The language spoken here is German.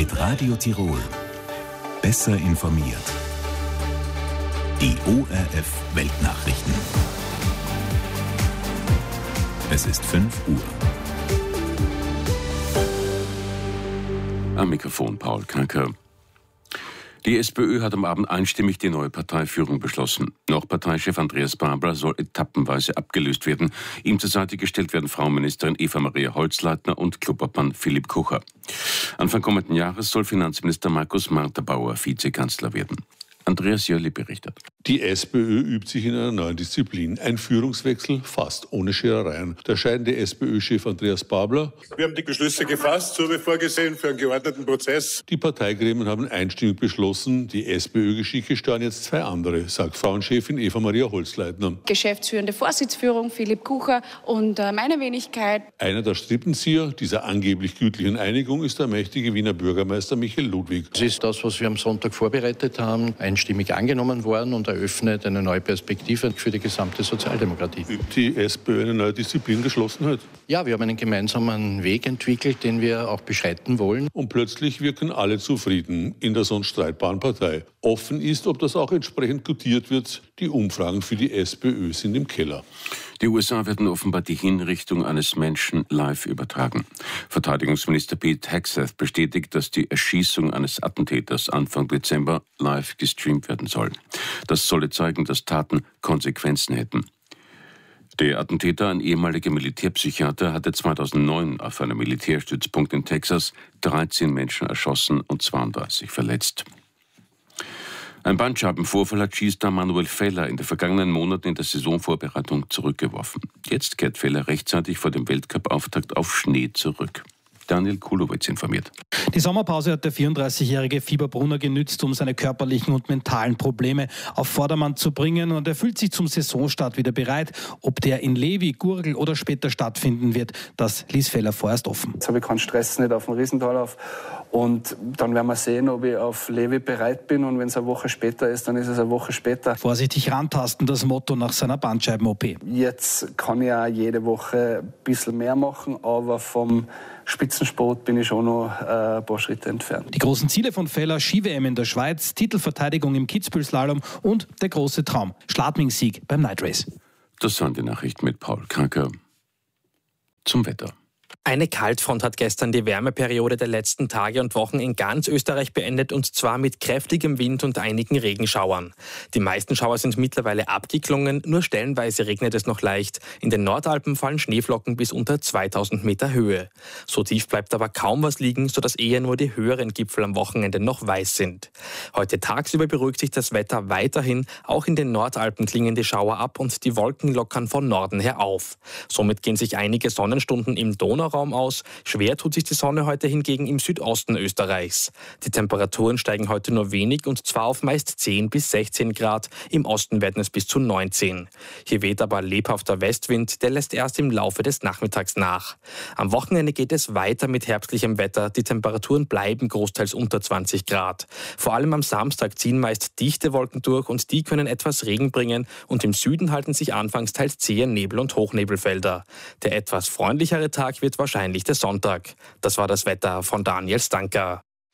Mit Radio Tirol. Besser informiert. Die ORF Weltnachrichten. Es ist 5 Uhr. Am Mikrofon Paul Kranker. Die SPÖ hat am Abend einstimmig die neue Parteiführung beschlossen. Noch Parteichef Andreas Babler soll etappenweise abgelöst werden. Ihm zur Seite gestellt werden Frauenministerin Eva-Maria Holzleitner und Klubobmann Philipp Kucher. Anfang kommenden Jahres soll Finanzminister Markus Marterbauer Vizekanzler werden. Andreas Jölli berichtet. Die SPÖ übt sich in einer neuen Disziplin. Ein Führungswechsel fast ohne Scherereien. Der scheidende SPÖ-Chef Andreas Babler. Wir haben die Beschlüsse gefasst, so wie vorgesehen, für einen geordneten Prozess. Die Parteigremien haben einstimmig beschlossen, die SPÖ-Geschicke steuern jetzt 2 andere, sagt Frauenchefin Eva-Maria Holzleitner. Geschäftsführende Vorsitzführung Philipp Kucher und meine Wenigkeit. Einer der Strippenzieher dieser angeblich gütlichen Einigung ist der mächtige Wiener Bürgermeister Michael Ludwig. Das ist das, was wir am Sonntag vorbereitet haben, einstimmig angenommen worden und eröffnet eine neue Perspektive für die gesamte Sozialdemokratie. Übt die SPÖ eine neue Disziplin, Geschlossenheit? Ja, wir haben einen gemeinsamen Weg entwickelt, den wir auch beschreiten wollen. Und plötzlich wirken alle zufrieden in der sonst streitbaren Partei. Offen ist, ob das auch entsprechend gutiert wird. Die Umfragen für die SPÖ sind im Keller. Die USA werden offenbar die Hinrichtung eines Menschen live übertragen. Verteidigungsminister Pete Hegseth bestätigt, dass die Erschießung eines Attentäters Anfang Dezember live gestreamt werden soll. Das solle zeigen, dass Taten Konsequenzen hätten. Der Attentäter, ein ehemaliger Militärpsychiater, hatte 2009 auf einem Militärstützpunkt in Texas 13 Menschen erschossen und 32 verletzt. Ein Bandscheibenvorfall hat Skistar Manuel Feller in den vergangenen Monaten in der Saisonvorbereitung zurückgeworfen. Jetzt kehrt Feller rechtzeitig vor dem Weltcup-Auftakt auf Schnee zurück. Daniel Kulowitz informiert. Die Sommerpause hat der 34-jährige Fieberbrunner genützt, um seine körperlichen und mentalen Probleme auf Vordermann zu bringen, und er fühlt sich zum Saisonstart wieder bereit. Ob der in Levi, Gurgel oder später stattfinden wird, das ließ Feller vorerst offen. Jetzt habe ich keinen Stress, nicht auf dem Riesentalauf, und dann werden wir sehen, ob ich auf Levi bereit bin, und wenn es eine Woche später ist, dann ist es eine Woche später. Vorsichtig rantasten, das Motto nach seiner Bandscheiben-OP. Jetzt kann ich auch jede Woche ein bisschen mehr machen, aber vom Spitzensport bin ich schon noch ein paar Schritte entfernt. Die großen Ziele von Feller: Ski-WM in der Schweiz, Titelverteidigung im Kitzbühel-Slalom und der große Traum: Schladming-Sieg beim Night Race. Das waren die Nachrichten mit Paul Kranker. Zum Wetter. Eine Kaltfront hat gestern die Wärmeperiode der letzten Tage und Wochen in ganz Österreich beendet, und zwar mit kräftigem Wind und einigen Regenschauern. Die meisten Schauer sind mittlerweile abgeklungen, nur stellenweise regnet es noch leicht. In den Nordalpen fallen Schneeflocken bis unter 2000 Meter Höhe. So tief bleibt aber kaum was liegen, sodass eher nur die höheren Gipfel am Wochenende noch weiß sind. Heute tagsüber beruhigt sich das Wetter weiterhin. Auch in den Nordalpen klingen die Schauer ab und die Wolken lockern von Norden her auf. Somit gehen sich einige Sonnenstunden im Donauraum aus. Schwer tut sich die Sonne heute hingegen im Südosten Österreichs. Die Temperaturen steigen heute nur wenig, und zwar auf meist 10 bis 16 Grad. Im Osten werden es bis zu 19. Hier weht aber lebhafter Westwind, der lässt erst im Laufe des Nachmittags nach. Am Wochenende geht es weiter mit herbstlichem Wetter. Die Temperaturen bleiben großteils unter 20 Grad. Vor allem am Samstag ziehen meist dichte Wolken durch, und die können etwas Regen bringen, und im Süden halten sich anfangs teils zähe Nebel- und Hochnebelfelder. Der etwas freundlichere Tag wird wahrscheinlich der Sonntag. Das war das Wetter von Daniel Stanker.